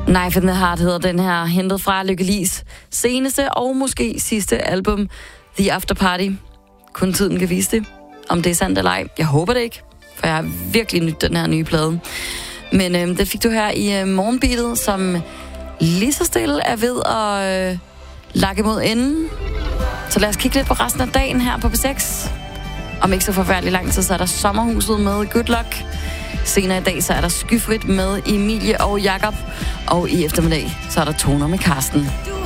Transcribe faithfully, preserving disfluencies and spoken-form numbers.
Knife in the Heart hedder den her, hentet fra Lykke Li's seneste og måske sidste album, The After Party. Kun tiden kan vise det, om det er sandt eller ej. Jeg håber det ikke, for jeg har virkelig nydt den her nye plade. Men øh, det fik du her i øh, morgenbeatet, som lige så stille er ved at øh, lakke mod enden. Så lad os kigge lidt på resten af dagen her på B seks. Om ikke så forfærdelig lang tid, så er der Sommerhuset med Good Luck. Senere i dag, så er der Skyfrit med Emilie og Jakob. Og i eftermiddag, så er der Toner med Karsten.